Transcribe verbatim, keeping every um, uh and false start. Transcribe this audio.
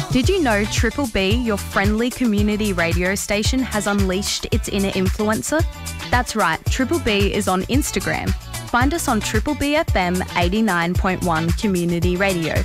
Did you know Triple B, your friendly community radio station, has unleashed its inner influencer? That's right, Triple B is on Instagram. Find us on Triple B F M eighty-nine point one Community Radio.